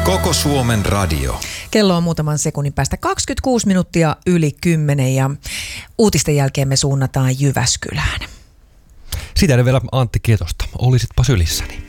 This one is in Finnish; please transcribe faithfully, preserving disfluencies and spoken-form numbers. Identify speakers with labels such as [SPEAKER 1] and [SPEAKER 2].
[SPEAKER 1] Koko Suomen radio.
[SPEAKER 2] Kello on muutaman sekunnin päästä kaksikymmentäkuusi minuuttia yli kymmenen ja uutisten jälkeen me suunnataan Jyväskylään.
[SPEAKER 3] Sitä vielä Antti Kietosta. Olisitpa sylissäni.